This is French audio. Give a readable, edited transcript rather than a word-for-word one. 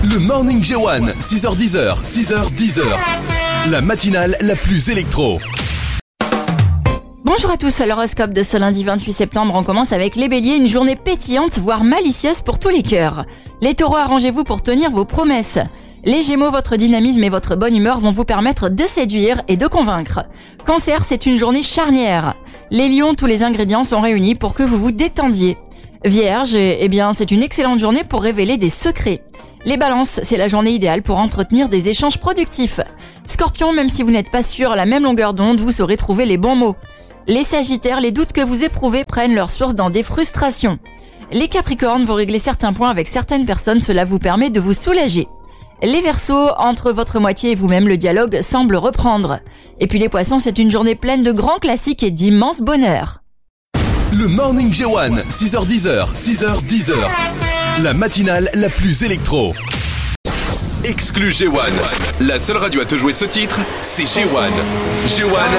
Le Morning J1, 6h10, 6h10. La matinale la plus électro. Bonjour à tous, l'horoscope de ce lundi 28 septembre, on commence avec les béliers, une journée pétillante, voire malicieuse pour tous les cœurs. Les taureaux, arrangez-vous pour tenir vos promesses. Les gémeaux, votre dynamisme et votre bonne humeur vont vous permettre de séduire et de convaincre. Cancer, c'est une journée charnière. Les lions, tous les ingrédients sont réunis pour que vous vous détendiez. Vierge, c'est une excellente journée pour révéler des secrets. Les balances, c'est la journée idéale pour entretenir des échanges productifs. Scorpion, même si vous n'êtes pas sur la même longueur d'onde, vous saurez trouver les bons mots. Les sagittaires, les doutes que vous éprouvez prennent leur source dans des frustrations. Les capricornes, vous réglez certains points avec certaines personnes, cela vous permet de vous soulager. Les verseaux, entre votre moitié et vous-même, le dialogue semble reprendre. Et puis les poissons, c'est une journée pleine de grands classiques et d'immenses bonheurs. Le Morning J1, 6h10, 6h10. La matinale la plus électro. Exclu J1. La seule radio à te jouer ce titre, c'est J1. J1.